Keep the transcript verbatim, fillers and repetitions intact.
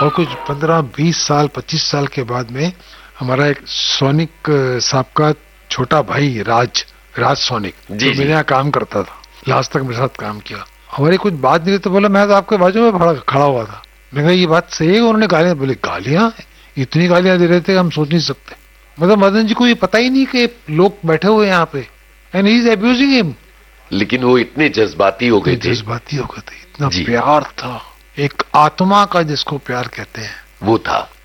और कुछ पंद्रह बीस साल पच्चीस साल के बाद में हमारा एक सोनिक साहब का छोटा भाई राज राज सोनिक जो मेरे यहाँ काम करता था, लास्ट तक मेरे साथ काम किया, हमारी कुछ बात नहीं तो बोला मैं तो आपके बाजू में खड़ा हुआ था। मैंने कहा ये बात सही है? उन्होंने गालियां, बोले गालियां, इतनी गालियां दे रहे थे हम सोच नहीं सकते। मतलब मदन जी को ये पता ही नहीं कि लोग बैठे हुए यहाँ पे and he is abusing him. लेकिन वो इतने जज्बाती हो गए थे, जज्बाती हो गए थे, इतना प्यार था, एक आत्मा का जिसको प्यार कहते हैं वो था।